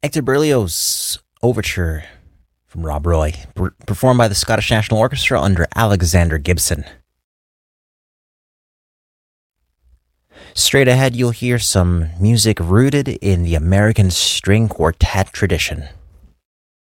Hector Berlioz Overture from Rob Roy, performed by the Scottish National Orchestra under Alexander Gibson. Straight ahead, you'll hear some music rooted in the American string quartet tradition.